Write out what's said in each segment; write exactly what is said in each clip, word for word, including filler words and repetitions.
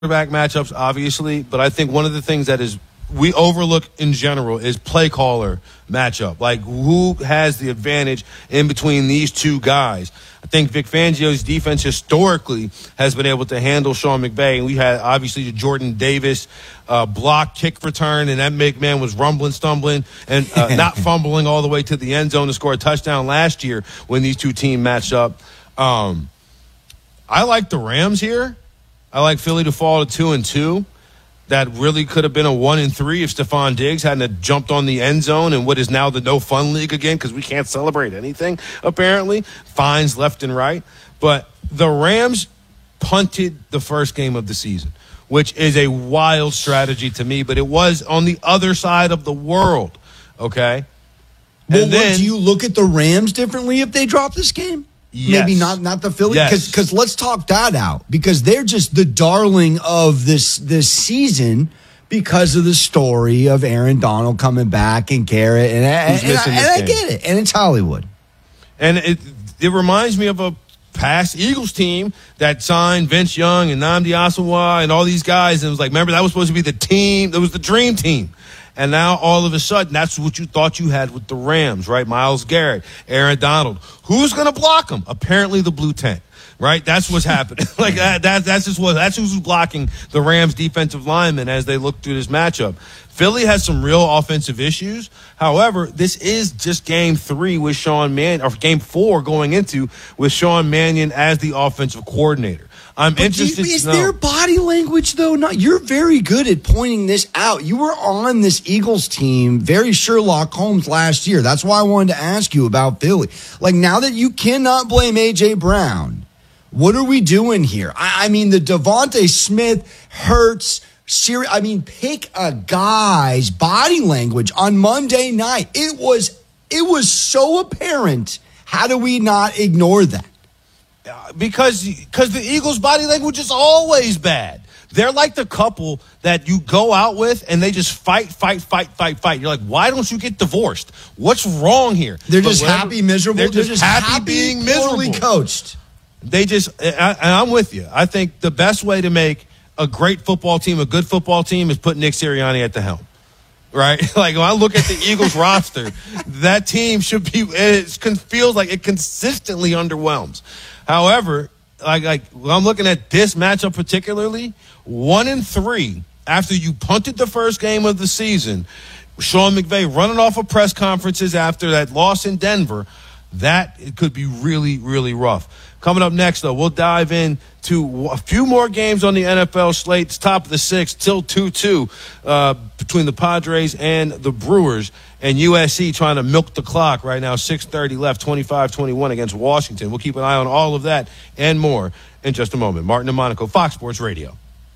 quarterback matchups, obviously, but I think one of the things that is we overlook in general is play caller matchup. Like, who has the advantage in between these two guys? I think Vic Fangio's defense historically has been able to handle Sean McVay. And we had, obviously, the Jordan Davis uh, block kick return, and that McMahon was rumbling, stumbling, and uh, not fumbling all the way to the end zone to score a touchdown last year when these two teams matched up. Um, I like the Rams here. I like Philly to fall to two and two. That really could have been a one and three if Stephon Diggs hadn't have jumped on the end zone in what is now the no fun league again because we can't celebrate anything, apparently. Fines left and right. But the Rams punted the first game of the season, which is a wild strategy to me, but it was on the other side of the world, okay? Well, and then, what, do you look at the Rams differently if they drop this game? Yes. Maybe not not the Philly, yes. because let's talk that out, because they're just the darling of this this season because of the story of Aaron Donald coming back and Garrett, and, and, and, I, and I get it, and it's Hollywood. And it it reminds me of a past Eagles team that signed Vince Young and Nnamdi Asomugha and all these guys, and it was like, remember, that was supposed to be the team, that was the dream team. And now, all of a sudden, that's what you thought you had with the Rams, right? Myles Garrett, Aaron Donald. Who's going to block them? Apparently the blue tent, right? That's what's happening. like that, that, That's just what. That's who's blocking the Rams' defensive linemen as they look through this matchup. Philly has some real offensive issues. However, this is just game three with Sean Mannion, or game four going into with Sean Mannion as the offensive coordinator. I'm but interested. You, is to know. there body language, though? Not, you're very good at pointing this out. You were on this Eagles team, very Sherlock Holmes last year. That's why I wanted to ask you about Philly. Like, now that you cannot blame A J. Brown, what are we doing here? I, I mean, the Devontae Smith, Hurts, Siri, I mean, pick a guy's body language on Monday night. It was, it was so apparent. How do we not ignore that? Because because the Eagles' body language is always bad. They're like the couple that you go out with and they just fight, fight, fight, fight, fight. You're like, why don't you get divorced? What's wrong here? They're just whatever, happy, miserable. They're just, they're just happy, happy being miserable. Coached. They just, and I'm with you. I think the best way to make a great football team, a good football team, is put Nick Sirianni at the helm. Right? Like, when I look at the Eagles roster, that team should be, it feels like it consistently underwhelms. However, like, like when I'm looking at this matchup particularly, one and three after you punted the first game of the season, Sean McVay running off of press conferences after that loss in Denver, that it could be really, really rough. Coming up next, though, we'll dive into a few more games on the N F L slate. It's top of the sixth, till two two uh, between the Padres and the Brewers. And U S C trying to milk the clock right now, six thirty left, twenty-five twenty-one against Washington. We'll keep an eye on all of that and more in just a moment. Martin and Monaco, Fox Sports Radio.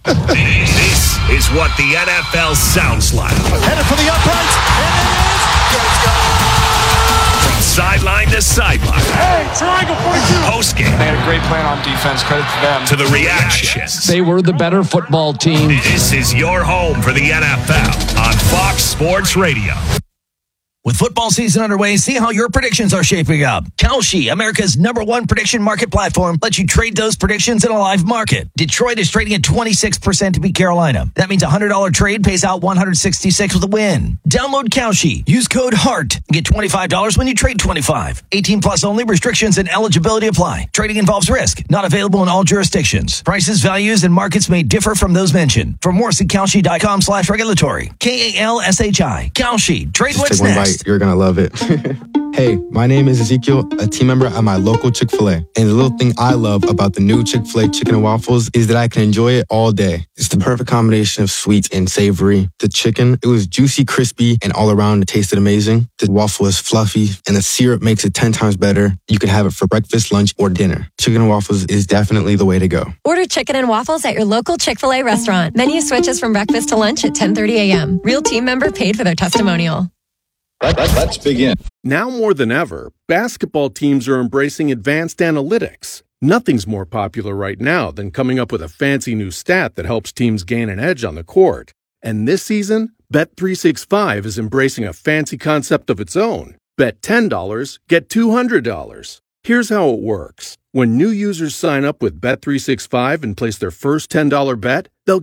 This is what the N F L sounds like. Headed for the uprights, and it is. Let's go! From sideline to sideline. Hey, triangle forty-two. Postgame. They had a great plan on defense. Credit to them. To the reactions. They were the better football team. This is your home for the N F L on Fox Sports Radio. With football season underway, see how your predictions are shaping up. Kalshi, America's number one prediction market platform, lets you trade those predictions in a live market. Detroit is trading at twenty-six percent to beat Carolina. That means a one hundred dollars trade pays out one hundred sixty-six with a win. Download Kalshi. Use code HEART. Get twenty-five dollars when you trade twenty-five. eighteen plus only. Restrictions and eligibility apply. Trading involves risk. Not available in all jurisdictions. Prices, values, and markets may differ from those mentioned. For more, see Kalshi.com slash regulatory. K A L S H I. Kalshi. Trade Just what's take one next. Bite. You're going to love it. Hey, my name is Ezekiel, a team member at my local Chick-fil-A. And the little thing I love about the new Chick-fil-A chicken and waffles is that I can enjoy it all day. It's the perfect combination of sweet and savory. The chicken, it was juicy, crispy, and all around it tasted amazing. The waffle is fluffy, and the syrup makes it ten times better. You can have it for breakfast, lunch, or dinner. Chicken and waffles is definitely the way to go. Order chicken and waffles at your local Chick-fil-A restaurant. Menu switches from breakfast to lunch at ten thirty a.m. Real team member paid for their testimonial. Let's begin. Now more than ever, basketball teams are embracing advanced analytics. Nothing's more popular right now than coming up with a fancy new stat that helps teams gain an edge on the court. And this season, Bet three sixty-five is embracing a fancy concept of its own. Bet ten dollars, get two hundred dollars. Here's how it works. When new users sign up with Bet three sixty-five and place their first ten dollars bet,